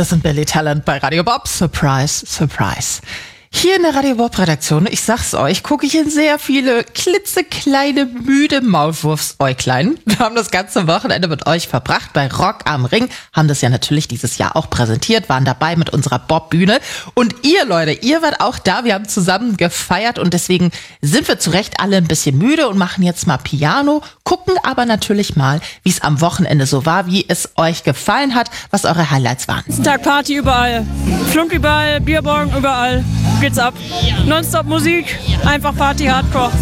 das sind Billy Talent bei Radio Bob. Surprise, surprise. Hier in der Radio Bob Redaktion, ich sag's euch, gucke ich in sehr viele klitzekleine, müde Maulwurfsäuglein. Wir haben das ganze Wochenende mit euch verbracht bei Rock am Ring, haben das ja natürlich dieses Jahr auch präsentiert, waren dabei mit unserer Bob-Bühne. Und ihr Leute, ihr wart auch da, wir haben zusammen gefeiert und deswegen sind wir zu Recht alle ein bisschen müde und machen jetzt mal Piano, gucken aber natürlich mal, wie es am Wochenende so war, wie es euch gefallen hat, was eure Highlights waren. Tag Party überall, Flunk überall, Bierborgen überall. Geht's ab. Nonstop Musik, einfach Party, Hardcore.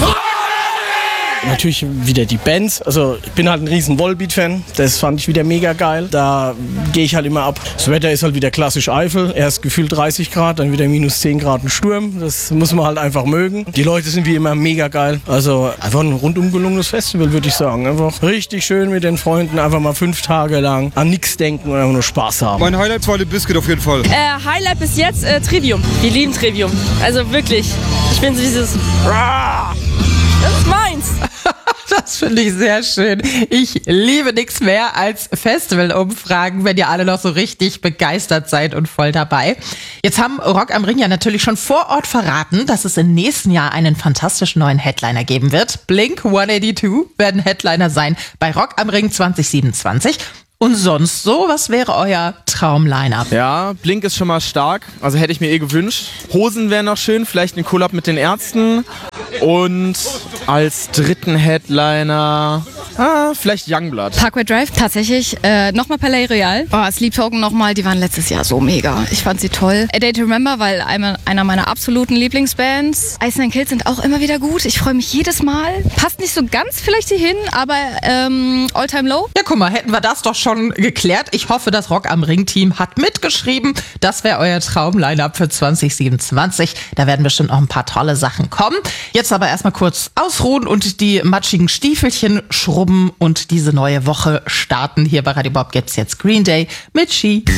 Natürlich wieder die Bands. Also ich bin halt ein riesen Volbeat-Fan. Das fand ich wieder mega geil. Da gehe ich halt immer ab. Das Wetter ist halt wieder klassisch Eifel. Erst gefühlt 30 Grad, dann wieder minus 10 Grad ein Sturm. Das muss man halt einfach mögen. Die Leute sind wie immer mega geil. Also einfach ein rundum gelungenes Festival, würde ich sagen. Einfach richtig schön mit den Freunden. Einfach mal 5 Tage lang an nichts denken und einfach nur Spaß haben. Mein Highlight war Limp Bizkit auf jeden Fall. Highlight bis jetzt Trivium. Wir lieben Trivium. Also wirklich. Ich bin so dieses... Das ist meins. Das finde ich sehr schön. Ich liebe nichts mehr als Festivalumfragen, wenn ihr alle noch so richtig begeistert seid und voll dabei. Jetzt haben Rock am Ring ja natürlich schon vor Ort verraten, dass es im nächsten Jahr einen fantastischen neuen Headliner geben wird. Blink 182 werden Headliner sein bei Rock am Ring 2027. Und sonst so, was wäre euer Traum-Line-Up? Ja, Blink ist schon mal stark, also hätte ich mir gewünscht. Hosen wären noch schön, vielleicht ein Collab mit den Ärzten. Und als dritten Headliner, vielleicht Youngblood. Parkway Drive, tatsächlich. Nochmal Palais Royal. Sleep Token nochmal, die waren letztes Jahr so mega. Ich fand sie toll. A Day to Remember, weil einer meiner absoluten Lieblingsbands. Ice and Kills sind auch immer wieder gut. Ich freue mich jedes Mal. Passt nicht so ganz vielleicht hierhin, aber All Time Low. Ja, guck mal, hätten wir das doch schon geklärt. Ich hoffe, das Rock am Ring-Team hat mitgeschrieben. Das wäre euer Traum-Line-Up für 2027. Da werden bestimmt noch ein paar tolle Sachen kommen. Jetzt aber erstmal kurz ausruhen und die matschigen Stiefelchen schrubben und diese neue Woche starten. Hier bei Radio Bob gibt's jetzt Green Day mit She.